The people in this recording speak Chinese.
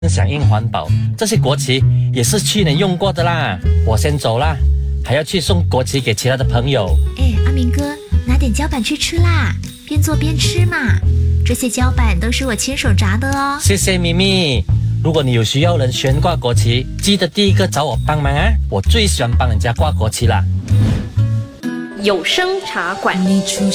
响应环保，这些国旗也是去年用过的啦。我先走啦，还要去送国旗给其他的朋友。 哎，阿明哥，拿点胶板去吃啦，边做边吃嘛。这些胶板都是我亲手炸的哦。 谢谢咪咪。如果你有需要人悬挂国旗，记得第一个找我帮忙啊！我最喜欢帮人家挂国旗啦。 有声茶馆。